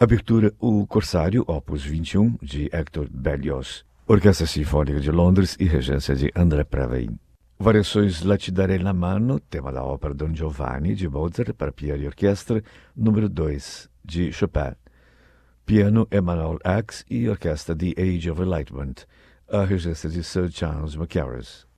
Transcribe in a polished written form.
Abertura O Corsário, opus 21, de Hector Berlioz. Orquestra Sinfônica de Londres e regência de André Previn. Variações La Ti darei la mano, tema da ópera Don Giovanni, de Mozart, para piano e orquestra, número 2, de Chopin. Piano Emanuel Ax e orquestra The Age of Enlightenment, a regência de Sir Charles Mackerras.